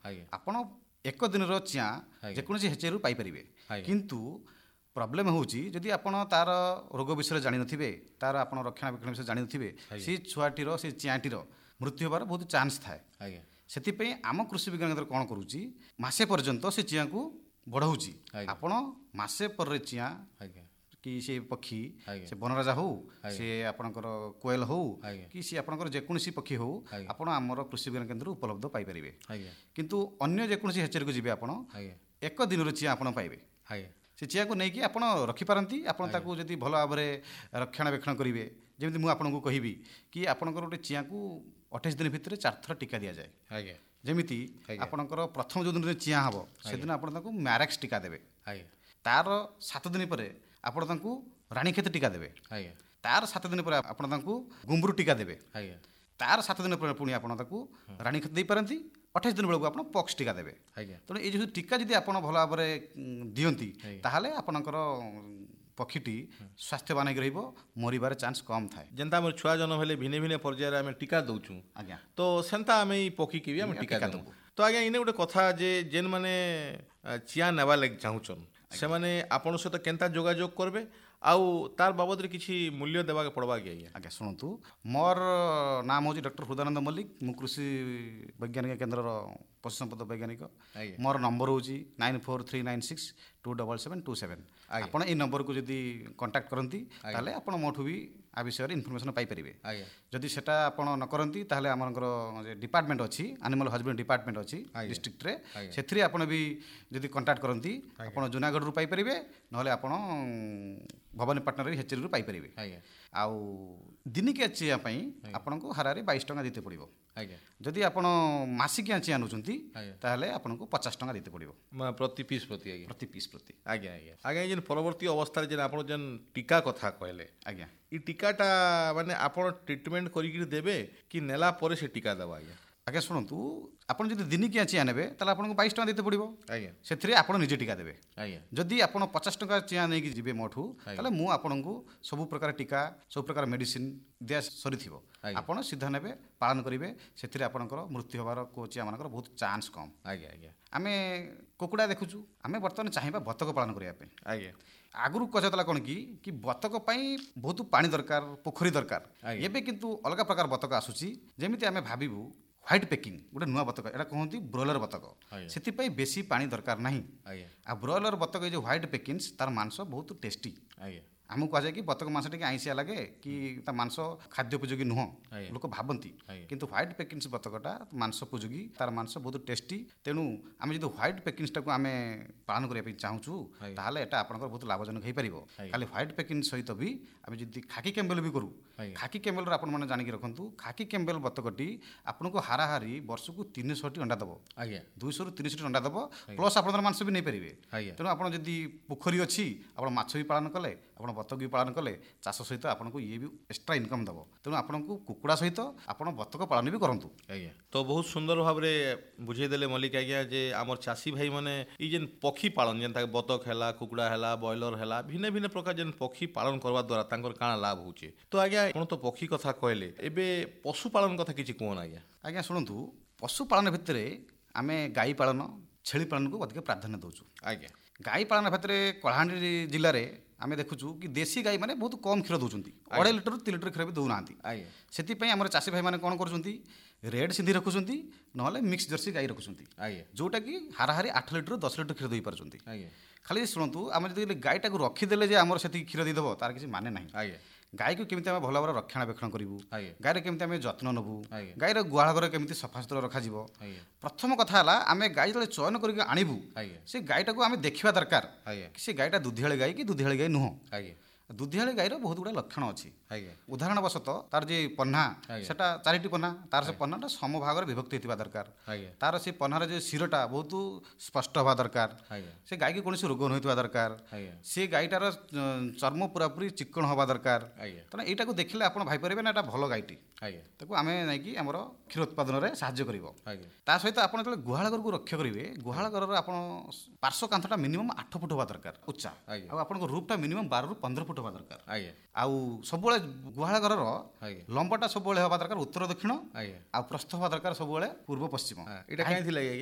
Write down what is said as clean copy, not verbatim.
ଆପଣ ଏକ ଦିନର ଚିଆଁ ଯେକୌଣସି ହେଚେରିରୁ ପାଇପାରିବେ। କିନ୍ତୁ ପ୍ରୋବ୍ଲେମ୍ ହେଉଛି ଯଦି ଆପଣ ତାର ରୋଗ ବିଷୟରେ ଜାଣିନଥିବେ, ତାର ଆପଣ ରକ୍ଷଣାବେକ୍ଷଣ ବିଷୟରେ ଜାଣିନଥିବେ, ସେ ଛୁଆଟିର ସେ ଚିଆଁଟିର ମୃତ୍ୟୁ ହେବାର ବହୁତ ଚାନ୍ସ ଥାଏ। ସେଥିପାଇଁ ଆମ କୃଷି ବିଜ୍ଞାନ କେନ୍ଦ୍ର କ'ଣ କରୁଛି, ମାସେ ପର୍ଯ୍ୟନ୍ତ ସେ ଚିଆଁକୁ ବଢ଼ଉଛି। ଆପଣ ମାସେ ପରେ ଚିଆଁ କି ସେ ପକ୍ଷୀ, ସେ ବନରାଜା ହଉ, ସେ ଆପଣଙ୍କର କୋଏଲ ହଉ, କି ସେ ଆପଣଙ୍କର ଯେକୌଣସି ପକ୍ଷୀ ହଉ, ଆପଣ ଆମର କୃଷି ବିଜ୍ଞାନ କେନ୍ଦ୍ରରୁ ଉପଲବ୍ଧ ପାଇପାରିବେ। କିନ୍ତୁ ଅନ୍ୟ ଯେକୌଣସି ହେଚେରିକୁ ଯିବେ ଆପଣ ଏକ ଦିନର ଚିଆଁ ଆପଣ ପାଇବେ। ସେ ଚିଆଁକୁ ନେଇକି ଆପଣ ରଖିପାରନ୍ତି। ଆପଣ ତାକୁ ଯଦି ଭଲ ଭାବରେ ରକ୍ଷଣାବେକ୍ଷଣ କରିବେ, ଯେମିତି ମୁଁ ଆପଣଙ୍କୁ କହିବି କି ଆପଣଙ୍କର ଗୋଟେ ଚିଆଁକୁ 28 ଦିନ ଭିତରେ 4 ଥର ଟୀକା ଦିଆଯାଏ। ଯେମିତି ଆପଣଙ୍କର ପ୍ରଥମ ଯେଉଁ ଦିନ ଚିଆଁ ହେବ ସେଦିନ ଆପଣ ତାଙ୍କୁ ମ୍ୟାରେକ୍ସ ଟୀକା ଦେବେ। ତାର 7 ଦିନ ପରେ ଆପଣ ତାଙ୍କୁ ରାଣୀକ୍ଷେତ ଟୀକା ଦେବେ। ତାର 7 ଦିନ ପରେ ଆପଣ ତାଙ୍କୁ ଗୁମ୍ବୁରୁ ଟୀକା ଦେବେ। ତାର 7 ଦିନ ପରେ ପୁଣି ଆପଣ ତାକୁ ରାଣୀକ୍ଷେତ ଦେଇପାରନ୍ତି। 28 ଦିନ ବେଳକୁ ଆପଣ ପକ୍ସ ଟୀକା ଦେବେ। ତେଣୁ ଏଇ ଯେଉଁ ଟୀକା ଯଦି ଆପଣ ଭଲ ଭାବରେ ଦିଅନ୍ତି ତାହେଲେ ଆପଣଙ୍କର ପକ୍ଷୀଟି ସ୍ୱାସ୍ଥ୍ୟବାନ ହେଇକି ରହିବ, ମରିବାର ଚାନ୍ସ କମ୍ ଥାଏ। ଯେନ୍ତା ଆମର ଛୁଆ ଜନ୍ମ ହେଲେ ଭିନ୍ନ ଭିନ୍ନ ପର୍ଯ୍ୟାୟରେ ଆମେ ଟୀକା ଦେଉଛୁ, ଆଜ୍ଞା, ତ ସେନ୍ତା ଆମେ ଏଇ ପକ୍ଷୀକି ବି ଆମେ ଟୀକା ଦେବୁ। ତ ଆଜ୍ଞା ଇନେ ଗୋଟେ କଥା ଯେ ଯେନ୍ମାନେ ଚିଆଁ ନେବା ଲାଗି ଚାହୁଁଛନ୍ ସେମାନେ ଆପଣଙ୍କ ସହିତ କେନ୍ତା ଯୋଗାଯୋଗ କରିବେ, ଆଉ ତାର ବାବଦରେ କିଛି ମୂଲ୍ୟ ଦେବାକେ ପଡ଼ବା କି? ଆଜ୍ଞା ଶୁଣନ୍ତୁ, ମୋର ନାମ ହେଉଛି ଡକ୍ଟର ହୃଦାନନ୍ଦ ମଲ୍ଲିକ। ମୁଁ କୃଷି ବୈଜ୍ଞାନିକ କେନ୍ଦ୍ରର ପଶୁ ସମ୍ପଦ ବୈଜ୍ଞାନିକ। ମୋର ନମ୍ବର ହେଉଛି 9439627727। ଆପଣ ଏଇ ନମ୍ବରକୁ ଯଦି କଣ୍ଟାକ୍ଟ କରନ୍ତି ତାହେଲେ ଆପଣ ମୋଠୁ ବି ଆ ବିଷୟରେ ଇନଫର୍ମେସନ୍ ପାଇପାରିବେ। ଯଦି ସେଟା ଆପଣ ନ କରନ୍ତି ତାହେଲେ ଆମର ଡିପାର୍ଟମେଣ୍ଟ ଅଛି, ଆନିମାଲ ହଜବେଣ୍ଡ ଡିପାର୍ଟମେଣ୍ଟ ଅଛି ଡିଷ୍ଟ୍ରିକ୍ଟରେ, ସେଥିରେ ଆପଣ ବି ଯଦି କଣ୍ଟାକ୍ଟ କରନ୍ତି ଆପଣ ଜୁନାଗଡ଼ରୁ ପାଇପାରିବେ, ନହେଲେ ଆପଣ ଭବାନୀପାଟଣାରେ ହେଚେରିରୁ ପାଇପାରିବେ। ଆଉ ଦିନିକିଆ ଚିଆଁ ପାଇଁ ଆପଣଙ୍କୁ ହାରାହାରି 22 ଟଙ୍କା ଦେଇତେ ପଡ଼ିବ। ଯଦି ଆପଣ ମାସିକିଆ ଚିଆଁ ନେଉଛନ୍ତି ତାହେଲେ ଆପଣଙ୍କୁ 50 ଟଙ୍କା ଦେଇତେ ପଡ଼ିବ ପ୍ରତି ପିସ୍ ପ୍ରତି। ପ୍ରତି ପିସ୍ ପ୍ରତି। ଆଜ୍ଞା ଯେନ୍ ପରବର୍ତ୍ତୀ ଅବସ୍ଥାରେ ଯେନ୍ ଆପଣ ଯେନ୍ ଟୀକା କଥା କହିଲେ, ଆଜ୍ଞା ଇ ଟୀକାଟା ମାନେ ଆପଣ ଟ୍ରିଟମେଣ୍ଟ କରିକି ଦେବେ କି ନେଲା ପରେ ସେ ଟୀକା ଦେବା? ଆଜ୍ଞା ଶୁଣନ୍ତୁ, ଆପଣ ଯଦି ଦିନିକିଆ ଚିଆଁ ନେବେ ତାହେଲେ ଆପଣଙ୍କୁ 22 ଟଙ୍କା ଦେଇତେ ପଡ଼ିବ। ସେଥିରେ ଆପଣ ନିଜେ ଟୀକା ଦେବେ। ଯଦି ଆପଣ 50 ଟଙ୍କା ଚିଆଁ ନେଇକି ଯିବେ ମୋଠୁ, ତାହେଲେ ମୁଁ ଆପଣଙ୍କୁ ସବୁ ପ୍ରକାର ଟୀକା, ସବୁ ପ୍ରକାର ମେଡ଼ିସିନ ଦିଆ ସରିଥିବ, ଆପଣ ସିଧା ନେବେ, ପାଳନ କରିବେ। ସେଥିରେ ଆପଣଙ୍କର ମୃତ୍ୟୁ ହେବାର ଚିଆଁମାନଙ୍କର ବହୁତ ଚାନ୍ସ କମ୍। ଆମେ କୁକୁଡ଼ା ଦେଖୁଛୁ, ଆମେ ବର୍ତ୍ତମାନ ଚାହିଁବା ବତକ ପାଳନ କରିବା ପାଇଁ। ଆଗରୁ କୁହାଯାଉଥିଲା କ'ଣ କି ବତକ ପାଇଁ ବହୁତ ପାଣି ଦରକାର, ପୋଖରୀ ଦରକାର। ଏବେ କିନ୍ତୁ ଅଲଗା ପ୍ରକାର ବତକ ଆସୁଛି, ଯେମିତି ଆମେ ଭାବିବୁ ହ୍ୱାଇଟ୍ ପେକିଂ ଗୋଟେ ନୂଆ ବତକ, ଏଇଟା କୁହନ୍ତି ବ୍ରଏଲର ବତକ। ସେଥିପାଇଁ ବେଶୀ ପାଣି ଦରକାର ନାହିଁ। ଆଉ ବ୍ରଏଲର ବତକ ଏ ଯେଉଁ ହ୍ୱାଇଟ୍ ପେକିଂସ୍, ତାର ମାଂସ ବହୁତ ଟେଷ୍ଟି। ଆମକୁ କୁହାଯାଏ କି ବତକ ମାଂସ ଟିକେ ଆଇଁସିଆ ଲାଗେ କି ତା ମାଂସ ଖାଦ୍ୟ ଉପଯୋଗୀ ନୁହଁ, ଲୋକ ଭାବନ୍ତି। କିନ୍ତୁ ହ୍ୱାଇଟ୍ ପେକିଂସ୍ ବତକଟା ମାଂସ ଉପଯୋଗୀ, ତାର ମାଂସ ବହୁତ ଟେଷ୍ଟି। ତେଣୁ ଆମେ ଯଦି ହ୍ୱାଇଟ୍ ପେକିଂସ୍ଟାକୁ ଆମେ ପାଳନ କରିବା ପାଇଁ ଚାହୁଁଛୁ ତାହେଲେ ଏଟା ଆପଣଙ୍କର ବହୁତ ଲାଭଜନକ ହେଇପାରିବ। ଖାଲି ହ୍ୱାଇଟ୍ ପେକିଂସ୍ ସହିତ ବି ଆମେ ଯଦି ଖାକି କ୍ୟାମ୍ବେଲ୍ ବି କରୁ, ଖାକି କ୍ୟାମ୍ବେଲ୍ର ଆପଣମାନେ ଜାଣିକି ରଖନ୍ତୁ, ଖାକି କ୍ୟାମ୍ବେଲ୍ ବତକଟି ଆପଣଙ୍କୁ ହାରାହାରି ବର୍ଷକୁ 300ଟି ଅଣ୍ଡା ଦେବ। 200ରୁ 300ଟି ଅଣ୍ଡା ଦେବ, ପ୍ଲସ୍ ଆପଣଙ୍କର ମାଂସ ବି ନେଇପାରିବେ। ତେଣୁ ଆପଣ ଯଦି ପୋଖରୀ ଅଛି, ଆପଣ ମାଛ ବି ପାଳନ କଲେ, ଆପଣ ବତକ ବି ପାଳନ କଲେ, ଚାଷ ସହିତ ଆପଣଙ୍କୁ ଇଏ ବି ଏକ୍ସଟ୍ରା ଇନକମ୍ ଦେବ। ତେଣୁ ଆପଣଙ୍କୁ କୁକୁଡ଼ା ସହିତ ଆପଣ ବତକ ପାଳନ ବି କରନ୍ତୁ। ତ ବହୁତ ସୁନ୍ଦର ଭାବରେ ବୁଝେଇଦେଲେ ମଲ୍ଲିକ ଆଜ୍ଞା ଯେ ଆମର ଚାଷୀ ଭାଇମାନେ ଏଇ ଯେନ୍ ପକ୍ଷୀ ପାଳନ, ଯେନ୍ତା ବତକ ହେଲା, କୁକୁଡ଼ା ହେଲା, ବ୍ରଏଲର ହେଲା, ଭିନ୍ନ ଭିନ୍ନ ପ୍ରକାର ଯେନ୍ ପକ୍ଷୀ ପାଳନ କରିବା ଦ୍ୱାରା ତାଙ୍କର କାଣା ଲାଭ ହେଉଛି। ତ ଆଜ୍ଞା ଆପଣ ତ ପକ୍ଷୀ କଥା କହିଲେ, ଏବେ ପଶୁପାଳନ କଥା କିଛି କୁହନ ଆଜ୍ଞା। ଆଜ୍ଞା ଶୁଣନ୍ତୁ, ପଶୁପାଳନ ଭିତରେ ଆମେ ଗାଈ ପାଳନ, ଛେଳି ପାଳନକୁ ଅଧିକ ପ୍ରାଧାନ୍ୟ ଦେଉଛୁ। ଗାଈ ପାଳନ ଭିତରେ କଳାହାଣ୍ଡି ଜିଲ୍ଲାରେ ଆମେ ଦେଖୁଛୁ କି ଦେଶୀ ଗାଈମାନେ ବହୁତ କମ୍ କ୍ଷୀର ଦେଉଛନ୍ତି, 2.5 ଲିଟରରୁ 3 ଲିଟର କ୍ଷୀର ବି ଦେଉନାହାନ୍ତି। ସେଥିପାଇଁ ଆମର ଚାଷୀ ଭାଇମାନେ କ'ଣ କରୁଛନ୍ତି, ରେଡ୍ ସିନ୍ଧି ରଖୁଛନ୍ତି, ନହେଲେ ମିକ୍ସ ଜର୍ସି ଗାଈ ରଖୁଛନ୍ତି, ଯେଉଁଟାକି ହାରାହାରି 8 ଲିଟରରୁ 10 ଲିଟର କ୍ଷୀର ଦେଇପାରୁଛନ୍ତି। ଖାଲି ଶୁଣନ୍ତୁ, ଆମେ ଯଦି ଗାଈଟାକୁ ରଖିଦେଲେ ଯେ ଆମର ସେତିକି କ୍ଷୀର ଦେଇଦେବ, ତାର କିଛି ମାନେ ନାହିଁ। ଗାଈକୁ କେମିତି ଆମେ ଭଲ ଭାବରେ ରକ୍ଷଣାବେକ୍ଷଣ କରିବୁ, ଗାଈର କେମିତି ଆମେ ଯତ୍ନ ନେବୁ, ଗାଈର ଗୁହାଳ ଘର କେମିତି ସଫାସୁତୁରା ରଖାଯିବ। ପ୍ରଥମ କଥା ହେଲା, ଆମେ ଗାଈ ଯେତେବେଳେ ଚୟନ କରିକି ଆଣିବୁ, ସେ ଗାଈଟାକୁ ଆମେ ଦେଖିବା ଦରକାର ସେ ଗାଈଟା ଦୁଧିଆଳି ଗାଈ କି ଦୁଧିଆଳି ଗାଈ ନୁହଁ। ଦୁଧିଆଳି ଗାଈର ବହୁତ ଗୁଡ଼ା ଲକ୍ଷଣ ଅଛି। ଉଦାହରଣ ବଶତଃ ତାର ଯେ ପହ୍ନା, ସେଟା 4ଟି ପହ୍ନା, ତାର ସେ ପହ୍ନାଟା ସମଭାଗରେ ବିଭକ୍ତି ହେଇଥିବା ଦରକାର। ତାର ସେ ପହ୍ନାର ଯେ ଶିରଟା ବହୁତ ସ୍ପଷ୍ଟ ହେବା ଦରକାର। ସେ ଗାଈକି କୌଣସି ରୋଗ ନହେଇଥିବା ଦରକାର। ସେ ଗାଈଟାର ଚର୍ମ ପୁରାପୁରି ଚିକ୍କଣ ହେବା ଦରକାର। ତେଣୁ ଏଇଟାକୁ ଦେଖିଲେ ଆପଣ ଭାବିପାରିବେ ନା ଏଟା ଭଲ ଗାଈଟି, ତାକୁ ଆମେ ନେଇକି ଆମର କ୍ଷୀର ଉତ୍ପାଦନରେ ସାହାଯ୍ୟ କରିବ। ତା ସହିତ ଆପଣ ଯେତେବେଳେ ଗୁହାଳ ଘରକୁ ରକ୍ଷା କରିବେ, ଗୁହାଳ ଘରର ଆପଣ ପାର୍ଶ୍ୱ କାନ୍ଥଟା ମିନିମମ୍ 8 ଫୁଟ ହେବା ଦରକାର ଉଚ୍ଚା, ଆଉ ଆପଣଙ୍କ ରୁଫ୍ଟା ମିନିମମ୍ 12ରୁ 15 ଫୁଟ ହେବା ଦରକାର। ଆଉ ସବୁବେଳେ ଗୁହାଳ ଘରର ଲମ୍ବଟା ସବୁବେଳେ ହେବା ଦରକାର ଉତ୍ତର ଦକ୍ଷିଣ, ଆଉ ପ୍ରସ୍ଥ ହେବା ଦରକାର ସବୁବେଳେ ପୂର୍ବ ପଶ୍ଚିମ। ଏଇଟା କାହିଁ ଥିଲା